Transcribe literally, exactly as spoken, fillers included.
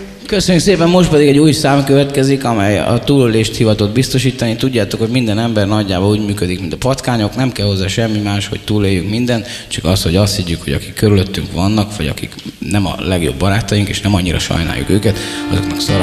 Köszönjük szépen, most pedig egy új szám következik, amely a túlélést hivatott biztosítani. Tudjátok, hogy minden ember nagyjából úgy működik, mint a patkányok, nem kell hozzá semmi más, hogy túléljünk mindent, csak az, hogy azt higgyük, hogy akik körülöttünk vannak, vagy akik nem a legjobb barátaink, és nem annyira sajnáljuk őket, azoknak szara